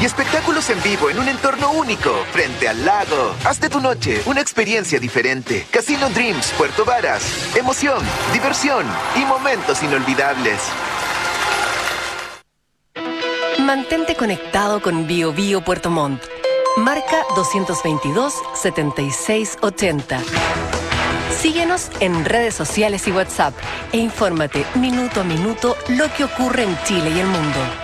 y espectáculos en vivo en un entorno único, frente al lago. Haz de tu noche una experiencia diferente. Casino Dreams Puerto Varas. Emoción, diversión y momentos inolvidables. Mantente conectado con BioBio Puerto Montt. Marca 222-7680. Síguenos en redes sociales y WhatsApp e infórmate minuto a minuto lo que ocurre en Chile y el mundo.